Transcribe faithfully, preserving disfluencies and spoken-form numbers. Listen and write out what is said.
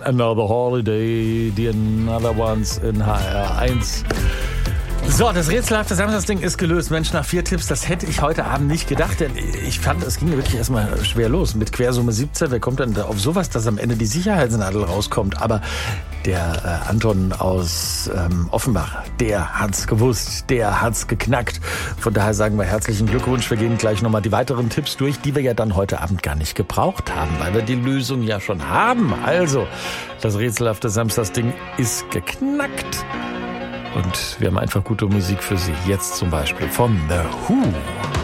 Another Holiday, the Another Ones in H R eins. So, das rätselhafte Samstagsding ist gelöst. Mensch, nach vier Tipps, das hätte ich heute Abend nicht gedacht. Denn ich fand, es ging wirklich erstmal schwer los. Mit Quersumme siebzehn, wer kommt denn auf sowas, dass am Ende die Sicherheitsnadel rauskommt? Aber der äh, Anton aus ähm, Offenbach, der hat's gewusst, der hat's geknackt. Von daher sagen wir herzlichen Glückwunsch. Wir gehen gleich nochmal die weiteren Tipps durch, die wir ja dann heute Abend gar nicht gebraucht haben, weil wir die Lösung ja schon haben. Also, das rätselhafte Samstagsding ist geknackt. Und wir haben einfach gute Musik für Sie. Jetzt zum Beispiel von The Who.